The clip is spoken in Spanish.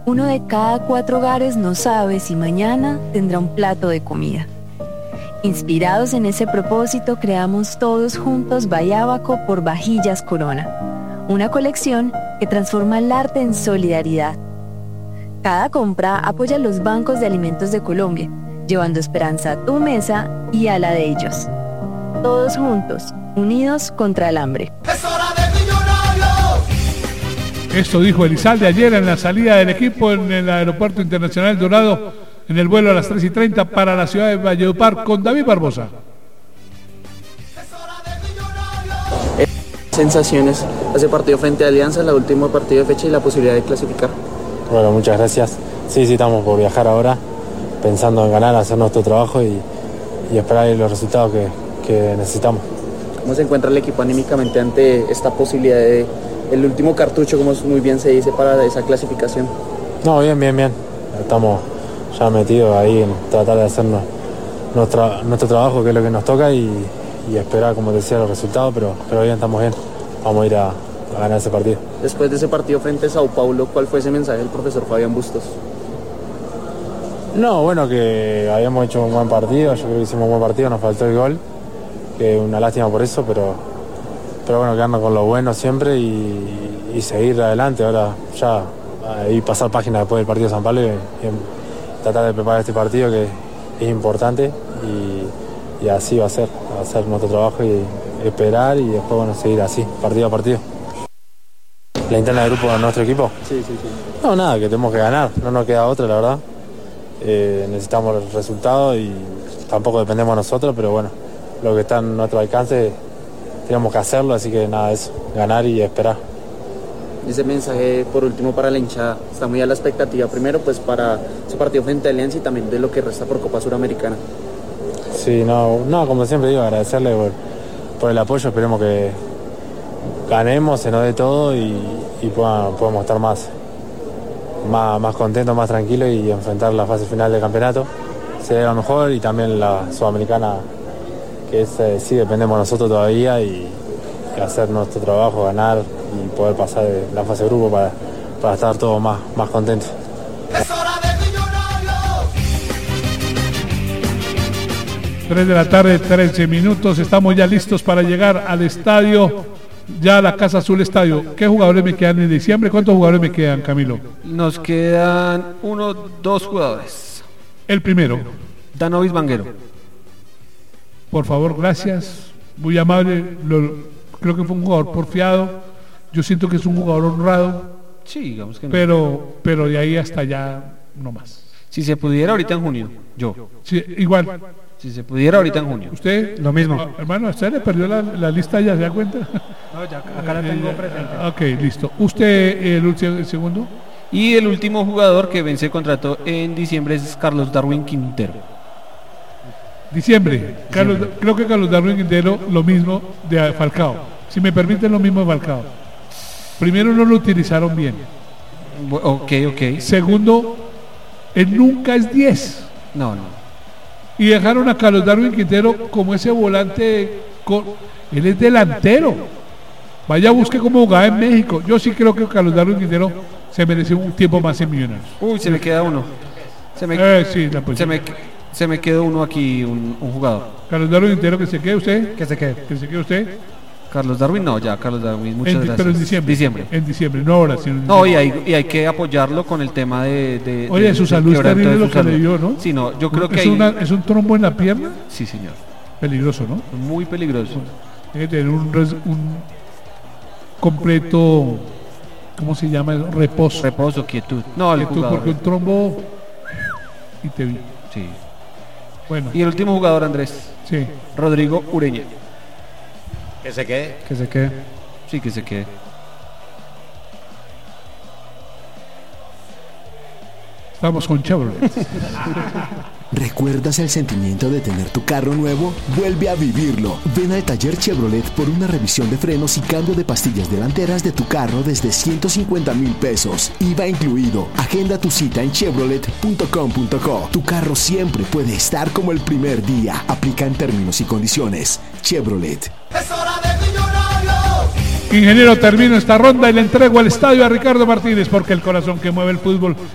Uno de cada 4 hogares no sabe si mañana tendrá un plato de comida. Inspirados en ese propósito, creamos todos juntos Bayábaco por Vajillas Corona, una colección que transforma el arte en solidaridad. Cada compra apoya a los bancos de alimentos de Colombia, llevando esperanza a tu mesa y a la de ellos. Todos juntos, unidos contra el hambre. ¡Es hora de Millonarios! Esto dijo Elizalde ayer en la salida del equipo en el Aeropuerto Internacional Dorado, en el vuelo a las 3:30 para la ciudad de Valledupar con David Barbosa. Sensaciones, ese partido frente a Alianza, el último partido de fecha y la posibilidad de clasificar. Bueno, muchas gracias. Sí, estamos por viajar ahora, pensando en ganar, hacer nuestro trabajo y esperar los resultados que necesitamos. ¿Cómo se encuentra el equipo anímicamente ante esta posibilidad de el último cartucho, como muy bien se dice, para esa clasificación? No, bien. Estamos ya metidos ahí en tratar de hacer nuestro trabajo, que es lo que nos toca, y esperar, como decía, los resultados, pero bien, estamos bien. Vamos a ir a ganar ese partido. Después de ese partido frente a Sao Paulo, ¿cuál fue ese mensaje del profesor Fabián Bustos? No, bueno, que habíamos hecho un buen partido, yo creo que hicimos un buen partido, nos faltó el gol, que una lástima por eso, pero bueno, quedarnos con lo bueno siempre y seguir adelante. Ahora ya y pasar página después del partido de San Pablo y tratar de preparar este partido, que es importante, y así va a ser nuestro trabajo y esperar y después, bueno, seguir así, partido a partido. La interna del grupo de nuestro equipo. Sí. No, nada, que tenemos que ganar, no nos queda otra, la verdad. Necesitamos el resultado y tampoco dependemos de nosotros, pero bueno, lo que está en nuestro alcance tenemos que hacerlo, así que nada, eso, ganar y esperar. Ese mensaje, por último, para la hinchada, está muy a la expectativa, primero pues para su partido frente a Alianza y también de lo que resta por Copa Suramericana. Sí, no, como siempre digo, agradecerle por el apoyo, esperemos que ganemos, se nos dé todo y podamos estar más contentos, más tranquilos y enfrentar la fase final del campeonato. Se dé lo mejor, y también la Sudamericana, que sí dependemos de nosotros todavía, y hacer nuestro trabajo, ganar y poder pasar de la fase de grupo para estar todos más contentos. ¡Es hora de Millonarios! 3 de la tarde, 13 minutos. Estamos ya listos para llegar al estadio, ya a la Casa Azul Estadio. ¿Qué jugadores me quedan en diciembre? ¿Cuántos jugadores me quedan, Camilo? Nos quedan 2 jugadores. El primero. Danovis Vanguero. Por favor, gracias. Muy amable. Creo que fue un jugador porfiado. Yo siento que es un jugador honrado. Sí, digamos que no. Pero de ahí hasta allá no más. Si se pudiera ahorita en junio, yo. Sí, igual. Si se pudiera ahorita en junio. ¿Usted? Lo mismo. Hermano, ¿usted le perdió la lista ya? ¿Se da cuenta? No, ya acá la tengo presente. Ok, listo. ¿Usted el segundo? Y el último jugador que vence contrato en diciembre es Carlos Darwin Quintero. Diciembre. Creo que Carlos Darwin Quintero, lo mismo de Falcao. Si me permiten, lo mismo de Falcao. Primero, no lo utilizaron bien. Ok. Segundo, él nunca es 10. No. Y dejaron a Carlos Darwin Quintero como ese volante. Él es delantero. Vaya, busque cómo jugaba en México. Yo sí creo que Carlos Darwin Quintero se merece un tiempo más en Millonarios. Se me queda uno. Se me quedó uno aquí, un jugador. Carlos Darwin Quintero, que se quede usted. Que se quede Usted. Carlos Darwin, no, ya, Carlos Darwin, muchas gracias. Pero en diciembre. En diciembre, no ahora, sino en diciembre. No, y hay que apoyarlo con el tema de Oye, su salud es terrible lo que le dio, ¿no? Sí, no, yo creo que ¿Es un trombo en la pierna? Sí, señor. Peligroso, ¿no? Muy peligroso. Tiene que tener un completo, ¿cómo se llama? Reposo, quietud. Porque un trombo y te vi. Sí. Bueno. Y el último jugador, Andrés. Sí. Rodrigo Ureña. ¿Que se quede? Sí, que se quede. Estamos con Chevrolet. ¿Recuerdas el sentimiento de tener tu carro nuevo? Vuelve a vivirlo. Ven al taller Chevrolet por una revisión de frenos y cambio de pastillas delanteras de tu carro desde 150,000 pesos. IVA incluido. Agenda tu cita en chevrolet.com.co. Tu carro siempre puede estar como el primer día. Aplica en términos y condiciones. Chevrolet. ¡Es hora de Millonarios! Ingeniero, termino esta ronda y le entrego al estadio a Ricardo Martínez, porque el corazón que mueve el fútbol